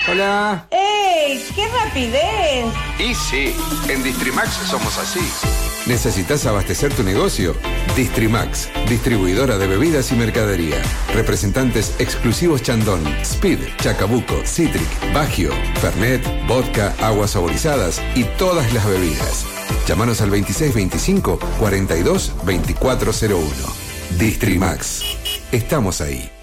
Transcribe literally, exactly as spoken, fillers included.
Hola. ¡Ey! ¡Qué rapidez! Y sí, en Distrimax somos así. ¿Necesitas abastecer tu negocio? Distrimax, distribuidora de bebidas y mercadería. Representantes exclusivos Chandon, Speed, Chacabuco, Citric, Bagio, Fernet, vodka, aguas saborizadas y todas las bebidas. Llámanos al veintiséis veinticinco, cuarenta y dos, veinticuatro cero uno. Distrimax. Estamos ahí.